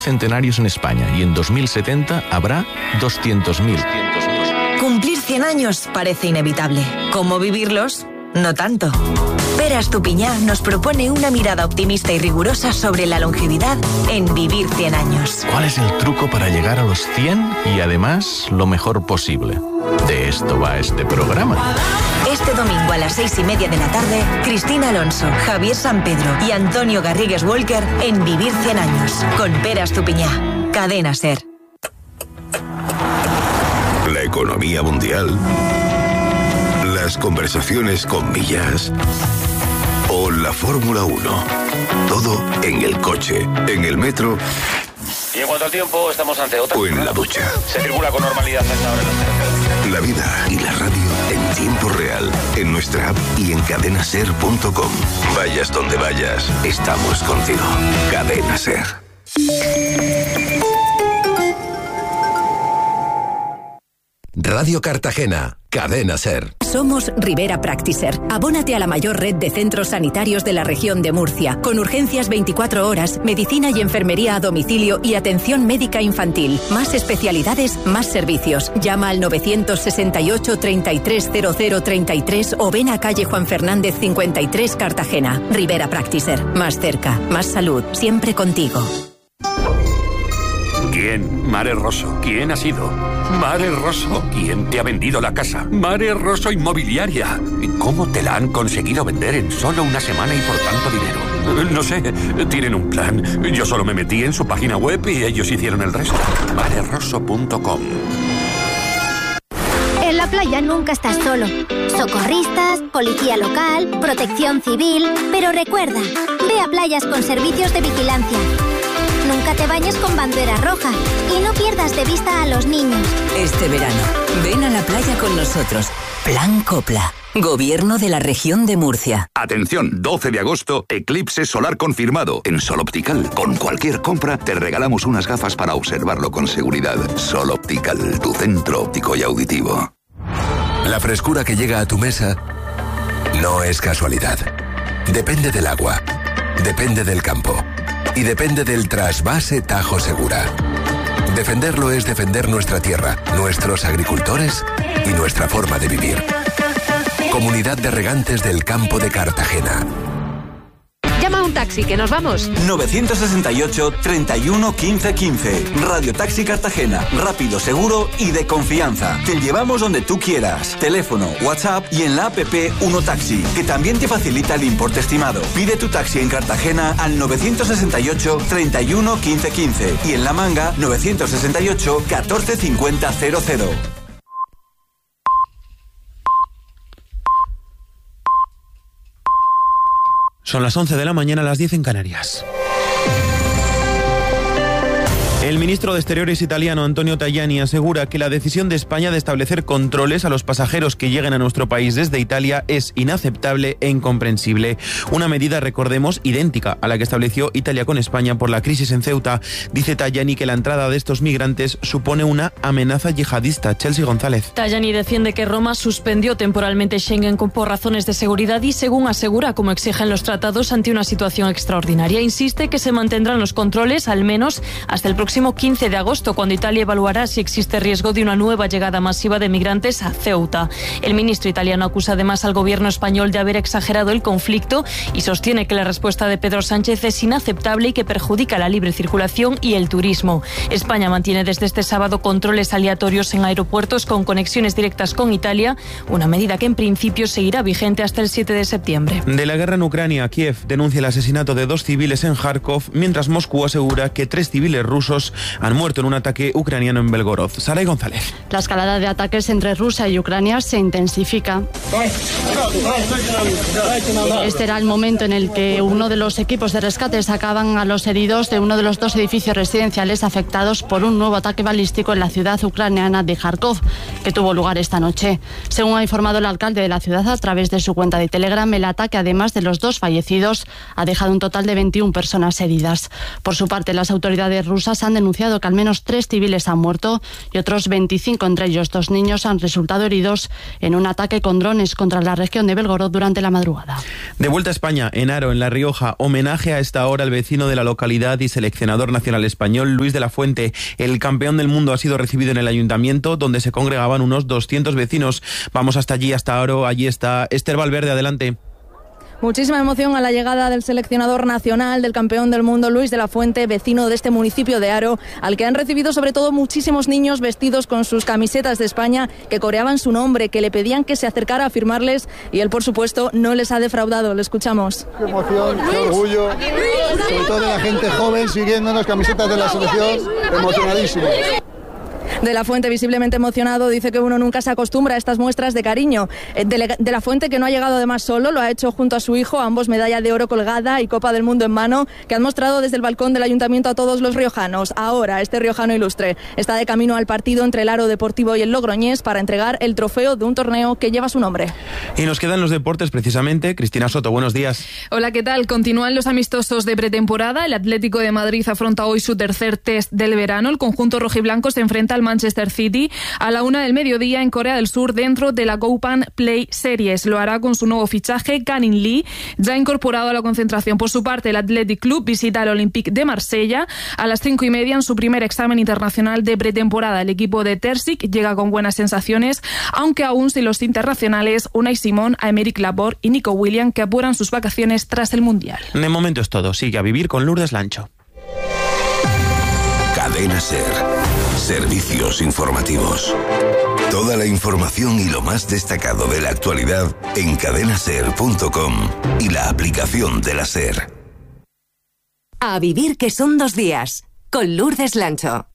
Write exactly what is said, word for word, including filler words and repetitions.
centenarios en España y en dos mil setenta habrá doscientos mil. Cumplir cien años parece inevitable. ¿Cómo vivirlos? No tanto. Pere Estupiñá nos propone una mirada optimista y rigurosa sobre la longevidad en Vivir cien años. ¿Cuál es el truco para llegar a los cien y además lo mejor posible? De esto va este programa. Este domingo a las seis y media de la tarde, Cristina Alonso, Javier San Pedro y Antonio Garrigues Walker en Vivir cien años con Pere Estupiñá. Cadena SER. La economía mundial, las conversaciones con Millas o la Fórmula uno. Todo en el coche, en el metro. Y en cuanto al tiempo, estamos ante otra. O en la ducha. Se circula con normalidad hasta ahora en los teléfonos. La vida y la radio en tiempo real, en nuestra app y en cadena ser punto com. Vayas donde vayas, estamos contigo. Cadena SER. Radio Cartagena, Cadena SER. Somos Rivera Practiser. Abónate a la mayor red de centros sanitarios de la región de Murcia, con urgencias veinticuatro horas, medicina y enfermería a domicilio y atención médica infantil. Más especialidades, más servicios. Llama al novecientos sesenta y ocho, treinta y tres cero cero treinta y tres o ven a calle Juan Fernández cincuenta y tres, Cartagena. Rivera Practiser. Más cerca, más salud, siempre contigo. ¿Quién? Mare Rosso. ¿Quién ha sido? Mare Rosso. ¿Quién te ha vendido la casa? Mare Rosso Inmobiliaria. ¿Cómo te la han conseguido vender en solo una semana y por tanto dinero? No sé, tienen un plan. Yo solo me metí en su página web y ellos hicieron el resto. mare rosso punto com. En la playa nunca estás solo. Socorristas, policía local, protección civil. Pero recuerda, ve a playas con servicios de vigilancia. Nunca te bañes con bandera roja y no pierdas de vista a los niños. Este verano, ven a la playa con nosotros. Plan Copla. Gobierno de la región de Murcia. Atención, doce de agosto, eclipse solar confirmado en Sol Optical. Con cualquier compra te regalamos unas gafas para observarlo con seguridad. Sol Optical, tu centro óptico y auditivo. La frescura que llega a tu mesa no es casualidad. Depende del agua, depende del campo y depende del trasvase Tajo Segura. Defenderlo es defender nuestra tierra, nuestros agricultores y nuestra forma de vivir. Comunidad de Regantes del Campo de Cartagena. Llama a un taxi, que nos vamos. nueve seis ocho, treinta y uno, quince, quince. Radio Taxi Cartagena. Rápido, seguro y de confianza. Te llevamos donde tú quieras. Teléfono, WhatsApp y en la app Uno Taxi, que también te facilita el importe estimado. Pide tu taxi en Cartagena al nueve seis ocho, treinta y uno, quince, quince. Y en La Manga, nueve seis ocho, catorce, cincuenta, cero cero. Son las once de la mañana, las diez en Canarias. El ministro de Exteriores italiano, Antonio Tajani, asegura que la decisión de España de establecer controles a los pasajeros que lleguen a nuestro país desde Italia es inaceptable e incomprensible. Una medida, recordemos, idéntica a la que estableció Italia con España por la crisis en Ceuta. Dice Tajani que la entrada de estos migrantes supone una amenaza yihadista. Chelsea González. Tajani defiende que Roma suspendió temporalmente Schengen por razones de seguridad y, según asegura, como exigen los tratados, ante una situación extraordinaria. Insiste que se mantendrán los controles al menos hasta el próximo quince de agosto, cuando Italia evaluará si existe riesgo de una nueva llegada masiva de migrantes a Ceuta. El ministro italiano acusa además al gobierno español de haber exagerado el conflicto y sostiene que la respuesta de Pedro Sánchez es inaceptable y que perjudica la libre circulación y el turismo. España mantiene desde este sábado controles aleatorios en aeropuertos con conexiones directas con Italia, una medida que en principio seguirá vigente hasta el siete de septiembre. De la guerra en Ucrania, Kiev denuncia el asesinato de dos civiles en Kharkov, mientras Moscú asegura que tres civiles rusos han muerto en un ataque ucraniano en Belgorod. Saray González. La escalada de ataques entre Rusia y Ucrania se intensifica. Este era el momento en el que uno de los equipos de rescate sacaban a los heridos de uno de los dos edificios residenciales afectados por un nuevo ataque balístico en la ciudad ucraniana de Kharkov, que tuvo lugar esta noche. Según ha informado el alcalde de la ciudad a través de su cuenta de Telegram, el ataque, además de los dos fallecidos, ha dejado un total de veintiuna personas heridas. Por su parte, las autoridades rusas han denunciado denunciado que al menos tres civiles han muerto y otros veinticinco, entre ellos dos niños, han resultado heridos en un ataque con drones contra la región de Belgorod durante la madrugada. De vuelta a España, en Haro, en La Rioja, homenaje a esta hora al vecino de la localidad y seleccionador nacional español, Luis de la Fuente. El campeón del mundo ha sido recibido en el ayuntamiento, donde se congregaban unos doscientos vecinos. Vamos hasta allí, hasta Haro. Allí está Esther Valverde, adelante. Muchísima emoción a la llegada del seleccionador nacional, del campeón del mundo, Luis de la Fuente, vecino de este municipio de Haro, al que han recibido sobre todo muchísimos niños vestidos con sus camisetas de España, que coreaban su nombre, que le pedían que se acercara a firmarles, y él, por supuesto, no les ha defraudado. Le escuchamos. Qué emoción, qué orgullo, sobre todo de la gente joven siguiendo las camisetas de la selección, emocionadísimo. De la Fuente, visiblemente emocionado, dice que uno nunca se acostumbra a estas muestras de cariño. De, de la Fuente, que no ha llegado además solo, lo ha hecho junto a su hijo, ambos medalla de oro colgada y Copa del Mundo en mano, que han mostrado desde el balcón del ayuntamiento a todos los riojanos. Ahora, este riojano ilustre está de camino al partido entre el Haro Deportivo y el Logroñés para entregar el trofeo de un torneo que lleva su nombre. Y nos quedan los deportes precisamente. Cristina Soto, buenos días. Hola, ¿qué tal? Continúan los amistosos de pretemporada. El Atlético de Madrid afronta hoy su tercer test del verano. El conjunto rojiblanco se enfrenta al Manchester City a la una del mediodía en Corea del Sur dentro de la Copan Play Series. Lo hará con su nuevo fichaje, Canin Lee, ya incorporado a la concentración. Por su parte, el Athletic Club visita al Olympique de Marsella a las cinco y media en su primer examen internacional de pretemporada. El equipo de Terzic llega con buenas sensaciones, aunque aún sin los internacionales Unai Simón, Aymeric Laporte y Nico Williams, que apuran sus vacaciones tras el Mundial. De momento es todo. Sigue a vivir con Lourdes Lancho. Cadena SER. Servicios informativos. Toda la información y lo más destacado de la actualidad en cadena ser punto com y la aplicación de la SER. A vivir, que son dos días, con Lourdes Lancho.